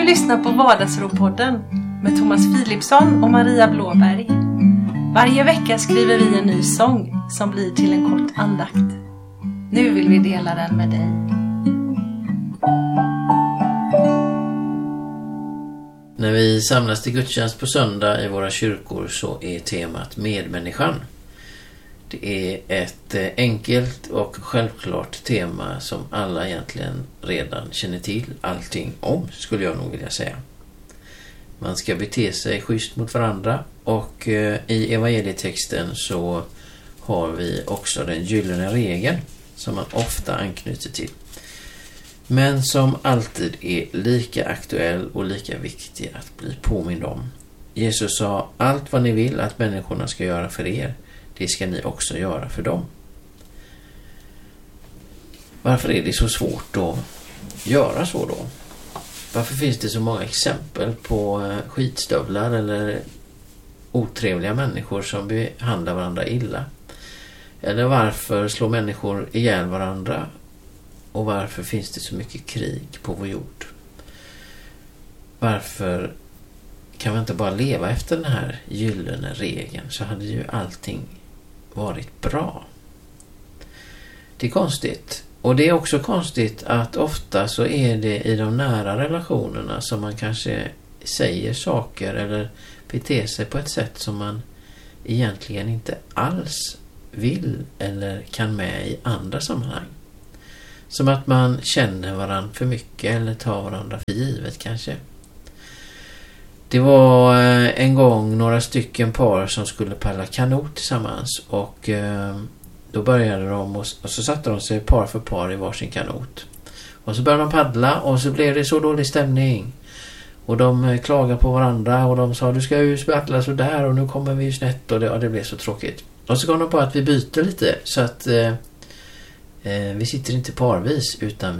lyssnar på Vardagsropodden med Thomas Philipsson och Maria Blåberg. Varje vecka skriver vi en ny sång som blir till en kort andakt. Nu vill vi dela den med dig. När vi samlas till gudstjänst på söndag i våra kyrkor så är temat medmänniskan. Det är ett enkelt och självklart tema som alla egentligen redan känner till allting om, skulle jag nog vilja säga. Man ska bete sig schysst mot varandra och i evangelietexten så har vi också den gyllene regeln som man ofta anknyter till. Men som alltid är lika aktuell och lika viktig att bli påmind om. Jesus sa, allt vad ni vill att människorna ska göra för er, det ska ni också göra för dem. Varför är det så svårt att göra så då? Varför finns det så många exempel på skitstövlar eller otrevliga människor som behandlar varandra illa? Eller varför slår människor ihjäl varandra? Och varför finns det så mycket krig på vår jord? Varför kan vi inte bara leva efter den här gyllene regeln, så hade ju allting varit bra? Det är konstigt. Och det är också konstigt att ofta så är det i de nära relationerna som man kanske säger saker eller beter sig på ett sätt som man egentligen inte alls vill eller kan med i andra sammanhang. Som att man känner varandra för mycket eller tar varandra för givet kanske. Det var en gång några stycken par som skulle paddla kanot tillsammans och då började de och så satte de sig par för par i varsin kanot. Och så började de paddla och så blev det så dålig stämning. Och de klagade på varandra och de sa, du ska ju paddla så där och nu kommer vi ju snett, och det blev så tråkigt. Och så kom de på att vi byter lite så att vi sitter inte parvis utan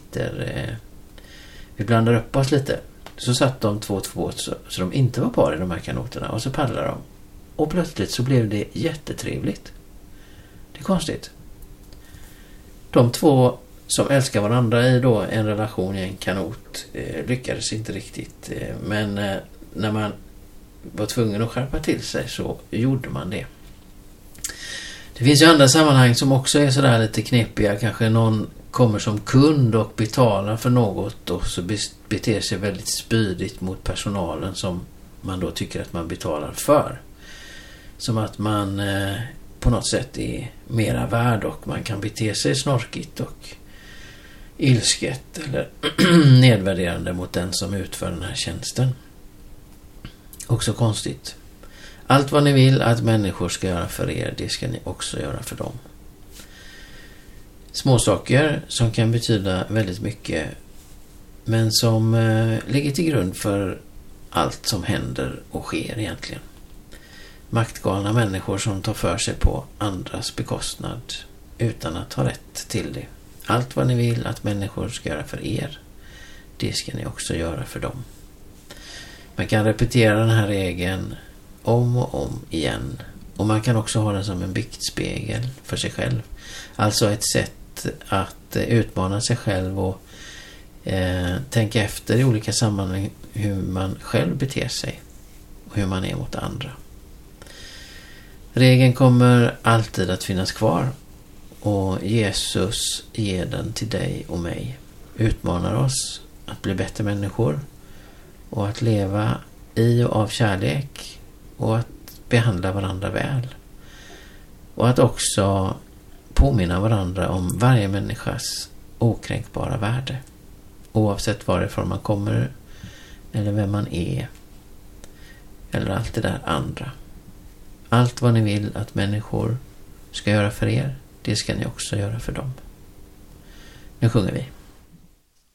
vi blandar upp oss lite. Så satt de två så de inte var par i de här kanoterna och så paddlade de. Och plötsligt så blev det jättetrevligt. Det är konstigt. De två som älskar varandra i då en relation i en kanot lyckades inte riktigt. Men när man var tvungen att skärpa till sig så gjorde man det. Det finns ju andra sammanhang som också är sådär lite knepiga. Kanske någon kommer som kund och betalar för något och så beter sig väldigt spydigt mot personalen som man då tycker att man betalar för. Som att man på något sätt är mera värd och man kan bete sig snorkigt och ilsket eller nedvärderande mot den som utför den här tjänsten. Också konstigt. Allt vad ni vill att människor ska göra för er, det ska ni också göra för dem. Små saker som kan betyda väldigt mycket, men som ligger till grund för allt som händer och sker egentligen. Maktgalna människor som tar för sig på andras bekostnad utan att ha rätt till det. Allt vad ni vill att människor ska göra för er, det ska ni också göra för dem. Man kan repetera den här regeln om och om igen. Och man kan också ha den som en biktspegel för sig själv. Alltså ett sätt att utmana sig själv och tänka efter i olika sammanhang hur man själv beter sig och hur man är mot andra. Regeln kommer alltid att finnas kvar och Jesus ger den till dig och mig. Utmanar oss att bli bättre människor och att leva i och av kärlek och att behandla varandra väl. Och att också påminna varandra om varje människas okränkbara värde. Oavsett varifrån man kommer eller vem man är. Eller allt det där andra. Allt vad ni vill att människor ska göra för er, det ska ni också göra för dem. Nu sjunger vi.